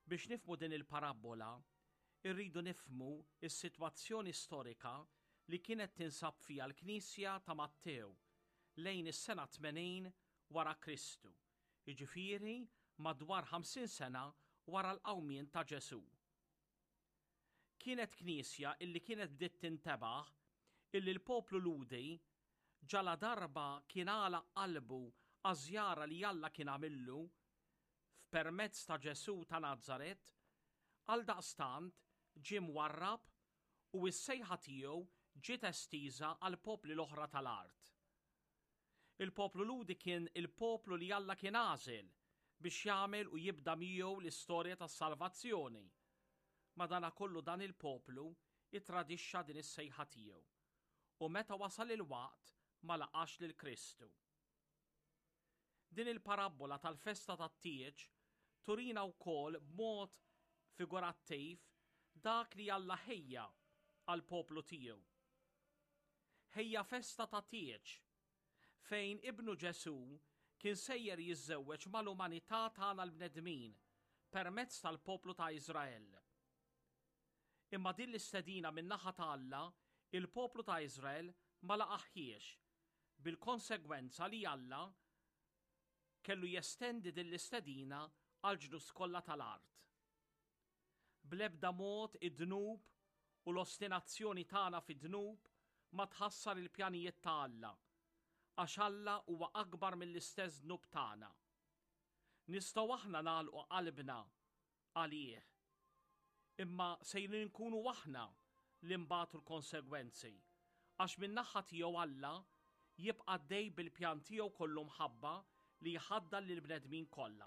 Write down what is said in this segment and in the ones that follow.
Biex nifmu din il-parabola, irridu nifmu is-sitwazzjoni storika li kienet tinsab fija l-Knisja ta' Mattew lejn is-sena 80 wara Kristu, jiġifieri madwar 50 sena wara l-qawmien ta' Ġesu. Kienet knisja illi kienet bdiet tintebaħ illi l-poplu Ludi ġala darba kien għala qalbu għażjara li Alla kien għamillu f'permezz ta' Ġesu ta' Nazaret, għaldaqstant ġie mwarrab u s-sejħa tiegħu ġiet estiża għal popli l-oħra tal-art. Il-poplu Ludi kien il-poplu li Alla kien għażel biex jagħmel u jibda miegħu l-istorja tas-salvazzjoni. Madankollu dan il-poplu ittradixxa din is-sejħa tiegħu u meta wasal il-waqt ma laqax lil Kristu. Din il-parabola tal-festa tat-tieġ turina wkoll b'mod figurattiv dak li Alla ħejja għall poplu tiegħu. Ħejja festa ta' tieġ fejn ibnu Ġesu kien sejjer jiżżewweġ mal-umanità tagħna l-bnedmin permezz tal-poplu ta' Iżrael. Imma din l-istedina min-naħa ta' Alla, il-poplu ta' Iżrael ma laqaħiex, bil-konsegwenza li Alla kellu jestendi din l-istedina għal ġnus kollha tal-art. Bl-ebda mod id-dnub u l-ostinazzjoni tagħna fid-dnub ma tħassar il-pjanijiet ta' Alla, għax Alla huwa akbar mill-istess dnub tagħna. Nistgħu aħna nagħlqu qalbna għalih, imma sejrin nkunu aħna li mbagħtu l-konsegwenzi, għax min-naħa tiegħu Alla jibqa' dej bil-pjan tiegħu kollu mħabba li jħaddar lil bnedmin kollha.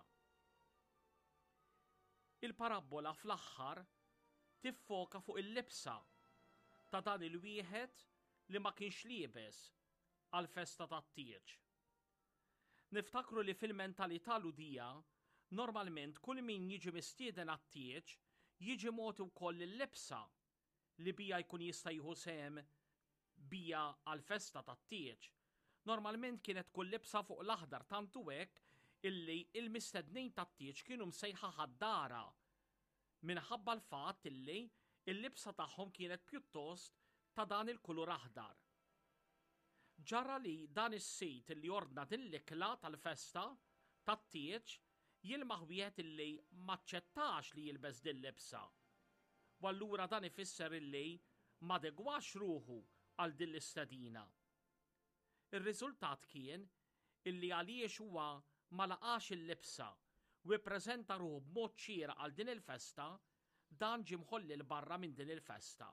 Il-parabola fl-aħħar tiffoka fuq il-libsa ta' dan il-wieħed li ma kienx liebes għal-festa tat-tieġ. Niftakru li fil-mentalità Ludija normalment kull min jiġi mistieden għat-tieġ jiġi mogħti wkoll il-libsa li bija jkun jista' jieħu sehem bija għal-festa tat-tieġ. Normalment kienet kull libsa fuq l-aħdar tantu hekk illi il-mistednin tat-tieġ kienu msejħa ħaddara minħabba l-fatt illi il-libsa tagħhom kienet pjuttost ta' dan il-kulur aħdar. Ġara li dan is-sit illi ordna din l-ikla tal-festa tat-tieġ jilmaħ wieħed illi maċċettax li jilbes din l-libsa. U allura dan ifisser illi ma degwax ruħu għal din l-istedina. Ir-riżultat kien illi għaliex huwa ma laqax il-libsa u ippreżenta ruħu b'mod xieraq għal din il-festa, dan ġie mħolli l-barra minn din il-festa.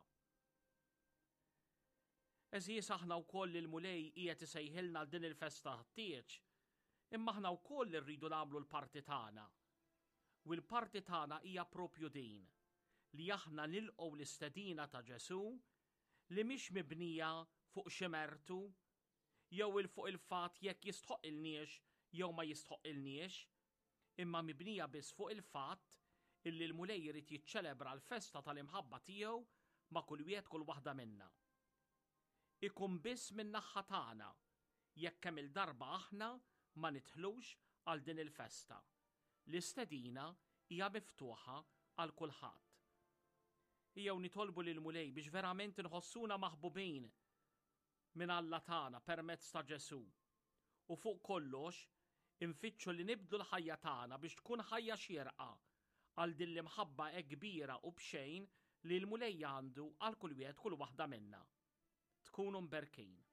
Eżies aħna wkoll il-mulej qiegħed isejħilna għal din il-festa tat-tieġ, imma aħna wkoll irridu nagħmlu l-parti tagħna. U l-parti tagħna hija proprju din li aħna nilqgħu l-istedina ta' Ġesu li mhix mibnija fuq ximertu jew fuq il-fatt jekk jistħoqilniex jew ma jistħoqilniex, imma mibnija biss fuq il-fatt illi l-mulej irid jiċċelebra l-festa tal-imħabba tiegħu ma' kull wieħed kull waħda minnha. Ikun biss min-naħa tagħna jekk kemm il-darba aħna ma nidħlux għal din il-festa. L-istedina hija miftuħa għal kulħadd. Jew nitolbu lil mulej biex verament inħossuna maħbubin minn Alla tagħna permezz ta' Ġesu. U fuq kollox infittxu li nibdu l-ħajja tagħna biex tkun ħajja xierqa għal din l-imħabba kbira u bxejn li l-mulej għandu għal kull wieħed kull waħda minnha. Tkunu mberkin.